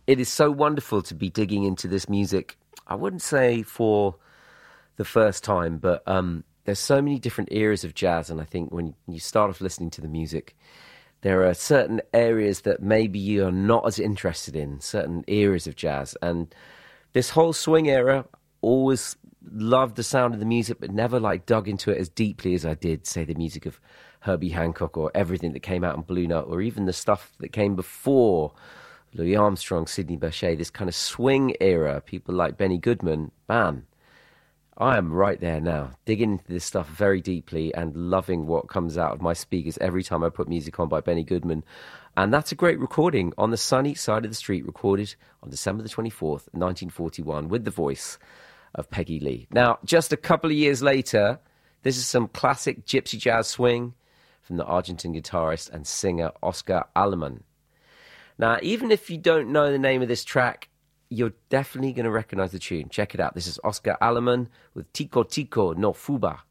It is so wonderful to be digging into this music. I wouldn't say for the first time, but there's so many different eras of jazz, and I think when you start off listening to the music, there are certain areas that maybe you're not as interested in, certain eras of jazz. And this whole swing era, always loved the sound of the music, but never like dug into it as deeply as I did, say, the music of Herbie Hancock or everything that came out on Blue Note, or even the stuff that came before Louis Armstrong, Sidney Bechet, this kind of swing era, people like Benny Goodman. Bam, I am right there now, digging into this stuff very deeply and loving what comes out of my speakers every time I put music on by Benny Goodman. And that's a great recording, On the Sunny Side of the Street, recorded on December the 24th, 1941, with the voice of Peggy Lee. Now, just a couple of years later, this is some classic gypsy jazz swing from the Argentine guitarist and singer Oscar Aleman. Now, even if you don't know the name of this track, you're definitely going to recognize the tune. Check it out. This is Oscar Aleman with Tico Tico no Fuba.